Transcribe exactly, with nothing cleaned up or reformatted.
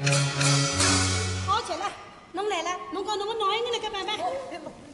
好起来，侬来了，侬讲侬个闹一眼来干嘛呗？